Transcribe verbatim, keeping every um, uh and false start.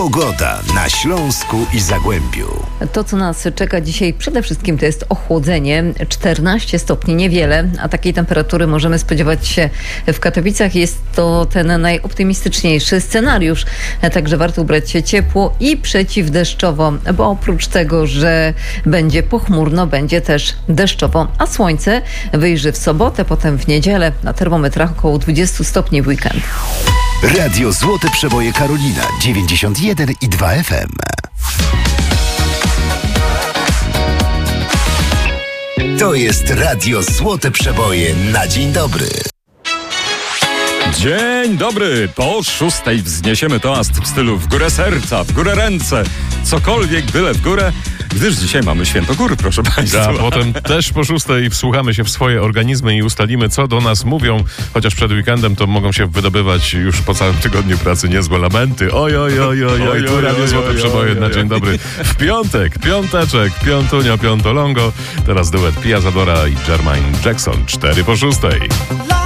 Pogoda na Śląsku i Zagłębiu. To, co nas czeka dzisiaj przede wszystkim, to jest ochłodzenie. czternaście stopni, niewiele, a takiej temperatury możemy spodziewać się w Katowicach. Jest to ten najoptymistyczniejszy scenariusz. Także warto ubrać się ciepło i przeciwdeszczowo, bo oprócz tego, że będzie pochmurno, będzie też deszczowo, a słońce wyjrzy w sobotę, potem w niedzielę. Na termometrach około dwadzieścia stopni w weekend. Radio Złote Przeboje Karolina dziewięćdziesiąt jeden i dwa F M. To jest Radio Złote Przeboje na dzień dobry. Dzień dobry! Po szóstej wzniesiemy toast w stylu w górę serca, w górę ręce, cokolwiek, byle w górę, gdyż dzisiaj mamy święto gór, proszę państwa. A potem też po szóstej wsłuchamy się w swoje organizmy i ustalimy, co do nas mówią, chociaż przed weekendem to mogą się wydobywać już po całym tygodniu pracy niezłe lamenty. Oj, oj, oj, oj, oj, tu Radio Złote Przeboje na dzień dobry. W piątek, piąteczek, piątunio, piątolongo. Teraz duet Pia Zadora i Jermaine Jackson, cztery po szóstej.